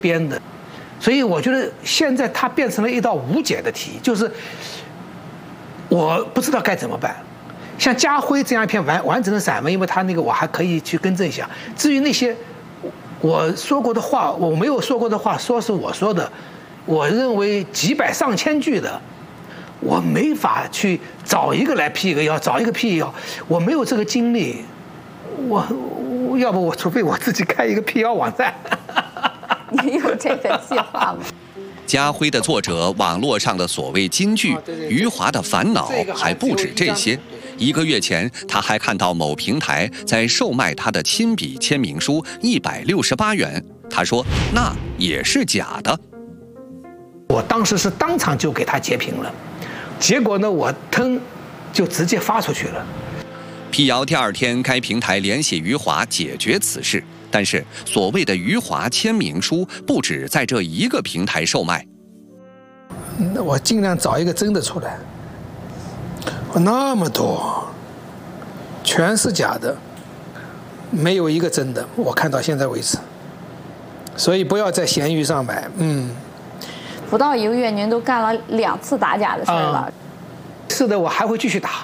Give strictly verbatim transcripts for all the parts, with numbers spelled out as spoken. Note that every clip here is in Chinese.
编的，所以我觉得现在它变成了一道无解的题，就是我不知道该怎么办。像家辉这样一篇完完整的散文，因为他那个我还可以去更正一下。至于那些我说过的话，我没有说过的话，说是我说的，我认为几百上千句的，我没法去找一个来辟一个谣，找一个辟谣，我没有这个精力。我我要不我除非我自己开一个辟谣网站。 你有这个计划吗？ 家辉的作者网络上的所谓金句，余华的烦恼还不止这些。一个月前，他还看到某平台在售卖他的亲笔签名书一百六十八元，他说那也是假的。 我当时是当场就给他截屏了，结果呢，我腾就直接发出去了。 辟谣第二天，该平台联系余华解决此事，但是所谓的余华签名书不止在这一个平台售卖。 那我尽量找一个真的出来。那么多，全是假的，没有一个真的。我看到现在为止，所以不要在闲鱼上买。嗯， 不到一个月，您都干了两次打假的事了。 嗯、是的，我还会继续打。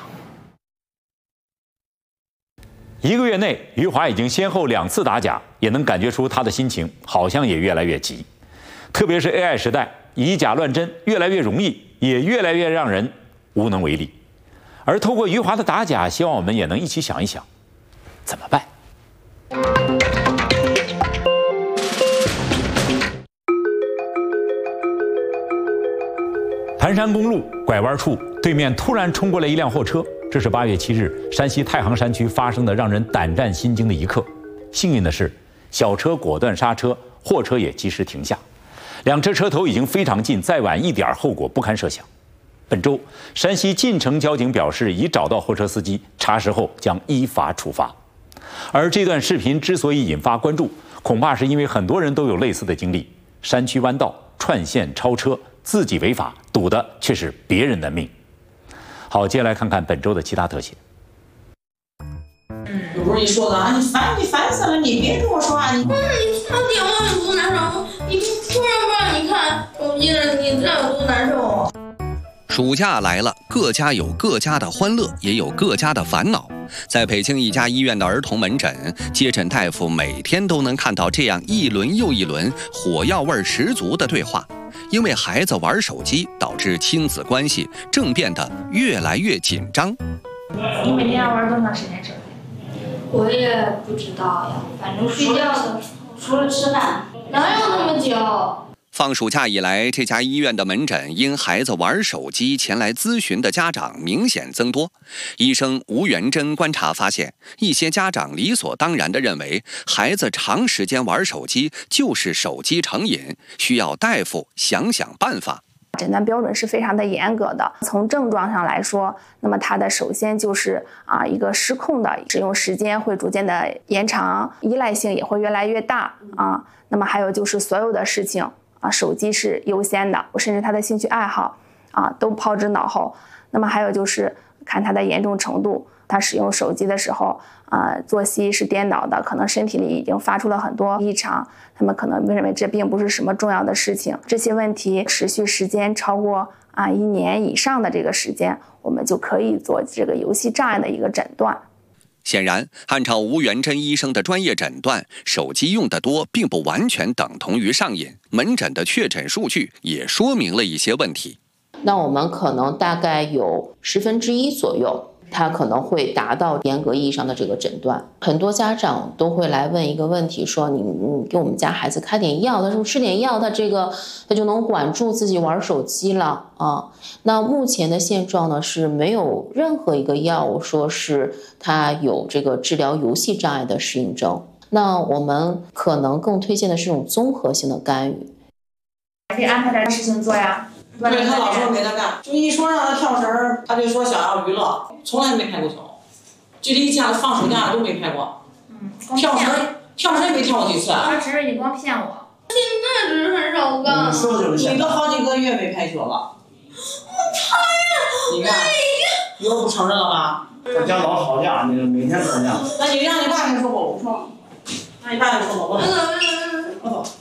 一个月内，余华已经先后两次打假，也能感觉出他的心情好像也越来越急。特别是 A I 时代，以假乱真越来越容易，也越来越让人无能为力。而透过余华的打假，希望我们也能一起想一想，怎么办？盘山公路拐弯处，对面突然冲过来一辆货车。这是八月七日山西太行山区发生的让人胆战心惊的一刻。幸运的是，小车果断刹车，货车也及时停下。两车车头已经非常近，再晚一点，后果不堪设想。本周，山西晋城交警表示已找到货车司机，查实后将依法处罚。而这段视频之所以引发关注，恐怕是因为很多人都有类似的经历：山区弯道串线超车，自己违法，赌的却是别人的命。好，接下来看看本周的其他特写。 嗯，有时候你说的啊，你烦你烦死了，你别跟我说话，你。 不是你看电话有多难受，你突然不让你看手机了，你这有多难受？ 暑假来了，各家有各家的欢乐，也有各家的烦恼。在北京一家医院的儿童门诊，接诊大夫每天都能看到这样一轮又一轮火药味十足的对话。因为孩子玩手机，导致亲子关系正变得越来越紧张。 你每天要玩多长时间手机？ 我也不知道呀，反正睡觉的时候，除了吃饭，哪有那么久？ 放暑假以来，这家医院的门诊因孩子玩手机前来咨询的家长明显增多。医生吴元珍观察发现，一些家长理所当然地认为孩子长时间玩手机就是手机成瘾，需要大夫想想办法。 诊断标准是非常的严格的。从症状上来说，那么它的首先就是啊一个失控的使用时间会逐渐的延长，依赖性也会越来越大啊。那么还有就是所有的事情啊，手机是优先的，甚至他的兴趣爱好啊都抛之脑后。那么还有就是看他的严重程度，他使用手机的时候啊，作息是颠倒的，可能身体里已经发出了很多异常，他们可能认为这并不是什么重要的事情。这些问题持续时间超过啊一年以上的这个时间，我们就可以做这个游戏障碍的一个诊断。 显然，按照吴元珍医生的专业诊断，手机用得多并不完全等同于上瘾。门诊的确诊数据也说明了一些问题。 那我们可能大概有十分之一左右，它可能会达到严格意义上的这个诊断。很多家长都会来问一个问题，说你你给我们家孩子开点药，他说吃点药，他这个他就能管住自己玩手机了啊。那目前的现状呢，是没有任何一个药物说是它有这个治疗游戏障碍的适应症。那我们可能更推荐的是这种综合性的干预。 可以安排点事情做呀。 对，他老说没得干，就一说让他跳绳，他就说想要娱乐，从来没拍过球，距离家放暑假都没拍过。 嗯， 跳绳跳绳没跳过几次啊？ 他只是你光骗我。 现在只是很少干。 你都好几个月没拍球了。 我拍呀！ 你看，你又不承认了吧？ 在家老吵架，你每天吵架。 那你让你爸先说吧，我不说。那你爸先说吧，我走。 我走，我走， 我走。